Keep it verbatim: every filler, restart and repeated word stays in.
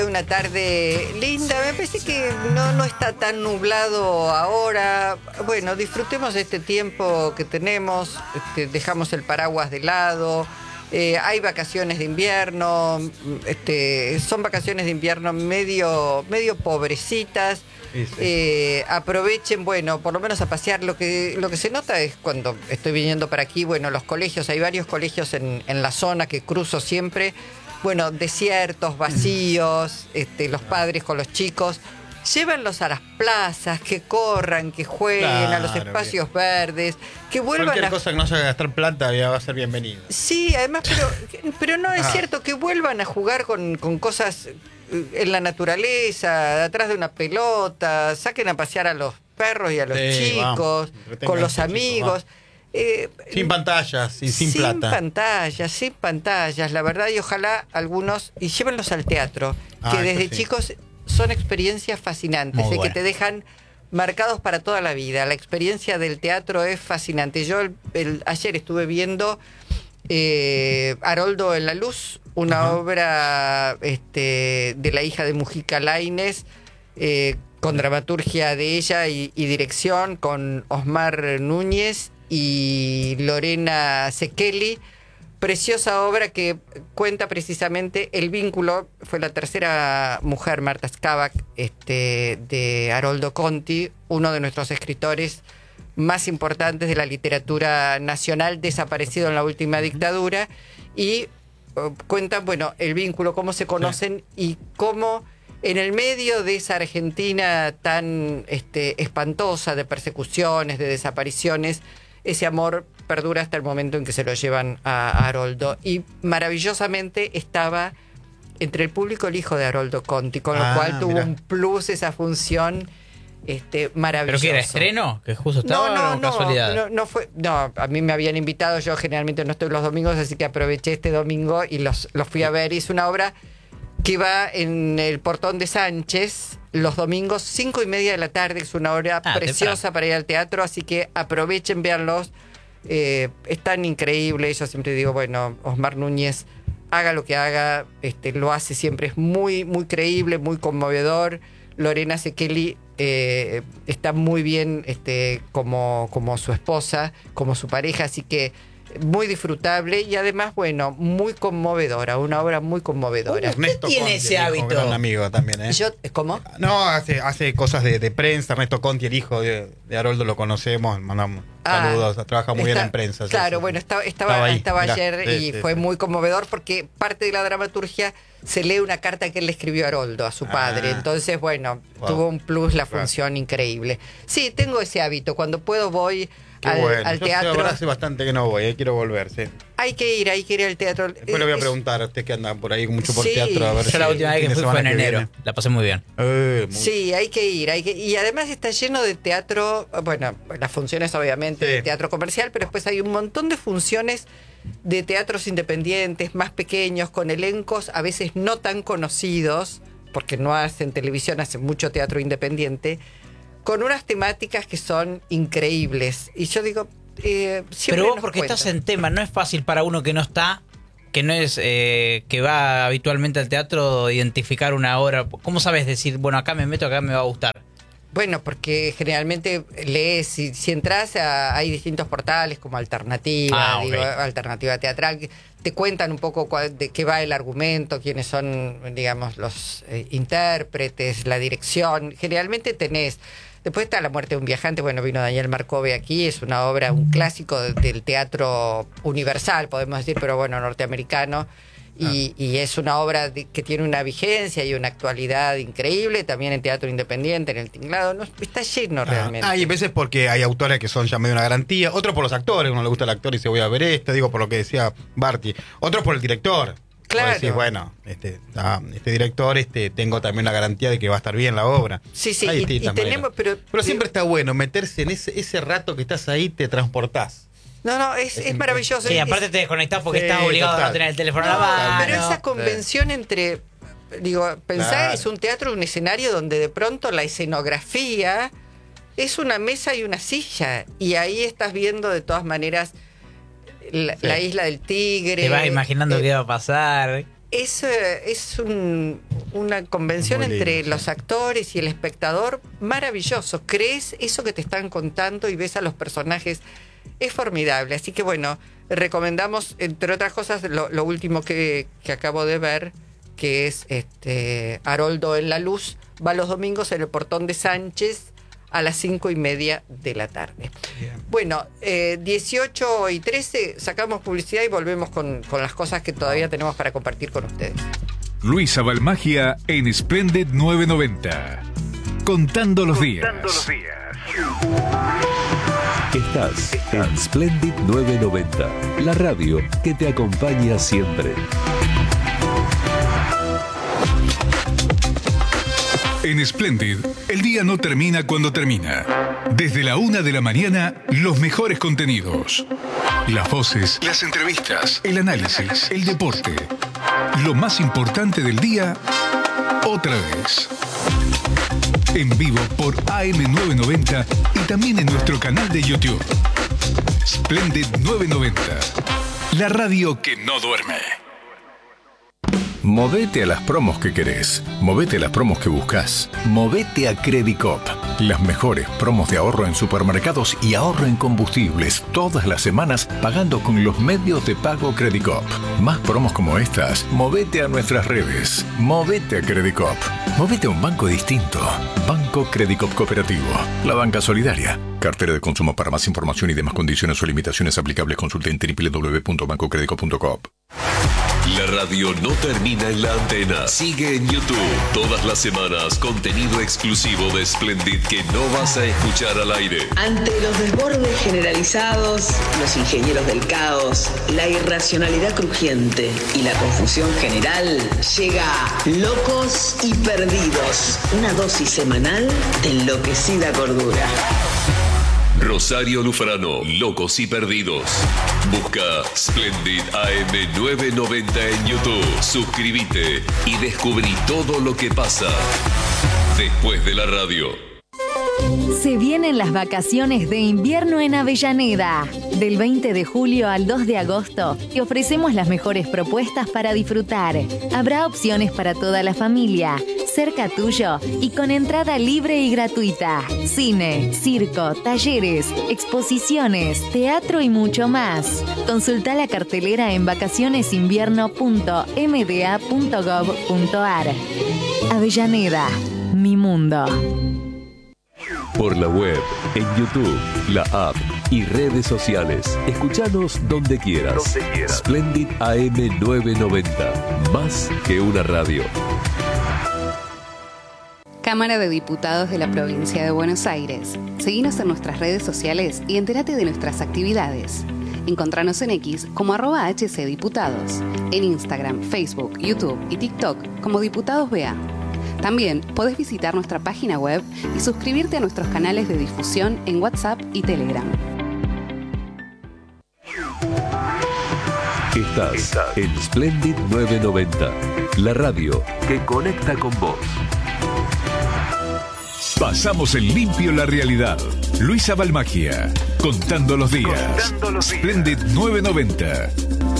Una tarde linda, me parece que no, no está tan nublado ahora. Bueno, disfrutemos de este tiempo que tenemos, este, dejamos el paraguas de lado. Eh, hay vacaciones de invierno, este, son vacaciones de invierno medio, medio pobrecitas. Sí, sí. Eh, aprovechen, bueno, por lo menos a pasear. Lo que, lo que se nota es cuando estoy viniendo para aquí, bueno, los colegios, hay varios colegios en, en la zona que cruzo siempre. Bueno, desiertos, vacíos, este, los padres con los chicos, llévenlos a las plazas, que corran, que jueguen, claro, a los espacios bien. verdes, que vuelvan Cualquier a... cosa que no se haga gastar plata ya va a ser bienvenido. Sí, además, pero, pero no es ah. cierto, que vuelvan a jugar con, con cosas en la naturaleza, atrás de una pelota, saquen a pasear a los perros y a los sí, chicos, vamos, con los amigos. Chicos, Eh, sin pantallas y sin, sin plata. Sin pantallas, sin pantallas, la verdad, y ojalá algunos, y llévenlos al teatro, ah, que desde sí. chicos son experiencias fascinantes, eh, que te dejan marcados para toda la vida. La experiencia del teatro es fascinante. Yo el, el, ayer estuve viendo eh, Haroldo en la Luz, una uh-huh. obra este, de la hija de Mujica Lainez, eh, con dramaturgia de ella y, y dirección, con Osmar Núñez y Lorena Sekeli. Preciosa obra que cuenta precisamente el vínculo. Fue la tercera mujer, Marta Skavak, este, de Haroldo Conti, uno de nuestros escritores más importantes de la literatura nacional, desaparecido en la última dictadura, y uh, cuenta, bueno, el vínculo, cómo se conocen sí. y cómo en el medio de esa Argentina tan este, espantosa de persecuciones, de desapariciones, ese amor perdura hasta el momento en que se lo llevan a Haroldo. Y maravillosamente estaba entre el público el hijo de Haroldo Conti, con lo ah, cual tuvo mirá. un plus esa función este, maravillosa. ¿Pero qué era, estreno? ¿Que justo estaba no, no, o no, casualidad? No, no fue, no, a mí me habían invitado, yo generalmente no estoy los domingos, así que aproveché este domingo y los, los fui a ver. Y es una obra que va en el Portón de Sánchez los domingos, cinco y media de la tarde. Es una hora ah, preciosa temprano. para ir al teatro, así que aprovechen, véanlos. Eh, es tan increíble. Yo siempre digo, bueno, Osmar Núñez, haga lo que haga, este, lo hace siempre, es muy, muy creíble, muy conmovedor. Lorena Sekeli eh, está muy bien este, como, como su esposa, como su pareja, así que muy disfrutable y además, bueno, muy conmovedora, una obra muy conmovedora. Uh, Ernesto ¿Qué tiene Conti, ese hábito? Hijo, gran amigo también, ¿eh? Yo, ¿Cómo? No, hace, hace cosas de, de prensa. Ernesto Conti, el hijo de, de Haroldo, lo conocemos, mandamos ah, saludos, trabaja muy está, bien en prensa. Claro, sí, bueno, sí. estaba, estaba, estaba, ahí, estaba mirá, ayer sí, y sí, fue sí. muy conmovedor porque parte de la dramaturgia se lee una carta que él le escribió a Haroldo, a su padre. Ah, entonces, bueno, wow. tuvo un plus, la función wow. increíble. Sí, tengo ese hábito. Cuando puedo voy al, bueno. al Yo teatro. Ahora hace bastante que no voy, eh, quiero volver, sí. Hay que ir, hay que ir al teatro. Después le voy a preguntar a usted que anda por ahí mucho por sí, teatro. A ver yo si la última vez que fui fue en enero. Viene. La pasé muy bien. Eh, muy... Sí, hay que ir. Hay que... Y además está lleno de teatro. Bueno, las funciones obviamente sí. de teatro comercial, pero después hay un montón de funciones de teatros independientes, más pequeños, con elencos a veces no tan conocidos, porque no hacen televisión, hacen mucho teatro independiente, con unas temáticas que son increíbles. Y yo digo... Eh, pero vos porque cuentan. Estás en tema, no es fácil para uno que no está, que no es eh, que va habitualmente al teatro, identificar una obra. ¿Cómo sabes decir, bueno, acá me meto, acá me va a gustar? Bueno, porque generalmente lees, si, si entras a, hay distintos portales como Alternativa, ah, digo, okay. Alternativa Teatral, que te cuentan un poco cuál, de qué va el argumento, quiénes son, digamos, los eh, intérpretes, la dirección. Generalmente tenés... Después está La muerte de un viajante, bueno, vino Daniel Marcove aquí, es una obra, un clásico de, del teatro universal, podemos decir, pero bueno, norteamericano, y, ah. y es una obra de, que tiene una vigencia y una actualidad increíble, también en teatro independiente, en El Tinglado, no, está lleno ah. realmente. Ah, y a veces porque hay autores que son ya medio una garantía, otros por los actores, uno le gusta el actor y se voy a ver este, digo por lo que decía Barty, otros por el director. Claro. Decís, bueno, este, ah, este director, este, tengo también la garantía de que va a estar bien la obra. Sí, sí, y, y tenemos, pero, pero siempre está bueno meterse en ese, ese rato que estás ahí, te transportás. No, no, es, es, es maravilloso. Sí, es, aparte te desconectás porque sí, estás obligado total. a no tener el teléfono no, a la mano. Pero esa convención sí. entre, digo, pensar claro. es un teatro, un escenario donde de pronto la escenografía es una mesa y una silla, y ahí estás viendo de todas maneras... La, sí. la isla del Tigre. Te vas imaginando eh, qué va a pasar. es, es un, una convención Muy entre lindo, los sí. actores y el espectador maravilloso. Crees eso que te están contando y ves a los personajes. Es formidable. Así que bueno, recomendamos, entre otras cosas, lo, lo último que, que acabo de ver, que es este Haroldo en la Luz. Va los domingos en el Portón de Sánchez a las cinco y media de la tarde. Bien. Bueno, eh, dieciocho y trece, sacamos publicidad y volvemos con, con las cosas que todavía tenemos para compartir con ustedes. Luisa Balmagia en Splendid novecientos noventa. Contando los días. Contando los días. Estás en Splendid novecientos noventa, la radio que te acompaña siempre. En Splendid, el día no termina cuando termina. Desde la una de la mañana, los mejores contenidos. Las voces, las entrevistas, el análisis, el deporte. Lo más importante del día, otra vez. En vivo por A M novecientos noventa y también en nuestro canal de YouTube. Splendid novecientos noventa, la radio que no duerme. Movete a las promos que querés. Movete a las promos que buscas. Movete a Credicop. Las mejores promos de ahorro en supermercados y ahorro en combustibles todas las semanas pagando con los medios de pago Credicop. Más promos como estas, movete a nuestras redes. Movete a Credicop. Movete a un banco distinto. Banco Credicop Cooperativo. La banca solidaria. Cartera de consumo. Para más información y demás condiciones o limitaciones aplicables, consulte en doble u doble u doble u punto banco credicop punto com. La radio no termina en la antena. Sigue en YouTube. Todas las semanas, contenido exclusivo de Splendid que no vas a escuchar al aire. Ante los desbordes generalizados, los ingenieros del caos, la irracionalidad crujiente y la confusión general, llega Locos y Perdidos. Una dosis semanal de enloquecida cordura. Rosario Lufrano, Locos y Perdidos. Busca Splendid A M novecientos noventa en YouTube. Suscríbete y descubrí todo lo que pasa después de la radio. Se vienen las vacaciones de invierno en Avellaneda. Del veinte de julio al dos de agosto te ofrecemos las mejores propuestas para disfrutar. Habrá opciones para toda la familia, cerca tuyo y con entrada libre y gratuita. Cine, circo, talleres, exposiciones, teatro y mucho más. Consulta la cartelera en vacacionesinvierno punto m d a punto gov punto a r. Avellaneda, mi mundo. Por la web, en YouTube, la app y redes sociales. Escuchanos donde quieras. Donde quieras. Splendid A M novecientos noventa. Más que una radio. Cámara de Diputados de la Provincia de Buenos Aires. Seguinos en nuestras redes sociales y entérate de nuestras actividades. Encontranos en X como arroba hcdiputados. En Instagram, Facebook, YouTube y TikTok como Diputados B A. También podés visitar nuestra página web y suscribirte a nuestros canales de difusión en WhatsApp y Telegram. Estás en Splendid novecientos noventa, la radio que conecta con vos. Pasamos en limpio la realidad. Luisa Balmagia, contando los días. Contando los días. Splendid novecientos noventa.